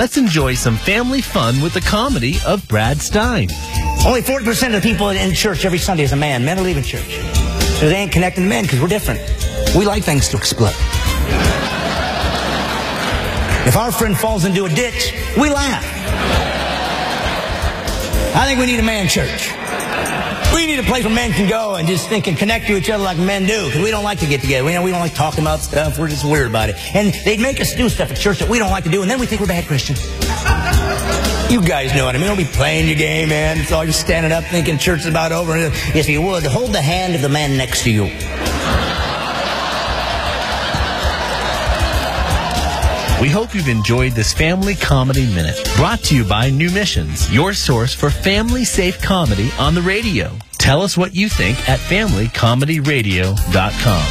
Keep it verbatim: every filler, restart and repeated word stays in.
Let's enjoy some family fun with the comedy of Brad Stein. Only forty percent of the people in church every Sunday is a man. Men are leaving church. So they ain't connecting to men because we're different. We like things to explode. If our friend falls into a ditch, we laugh. I think we need a man church. We need a place where men can go and just think and connect to each other like men do, because we don't like to get together. We, you know, we don't like talking about stuff. We're just weird about it. And they'd make us do stuff at church that we don't like to do, and then we think we're bad Christians. You guys know what I mean. Don't be playing your game, man. So you're standing up thinking church is about over. If you would, hold the hand of the man next to you. We hope you've enjoyed this Family Comedy Minute, brought to you by New Missions, your source for family-safe comedy on the radio. Tell us what you think at family comedy radio dot com.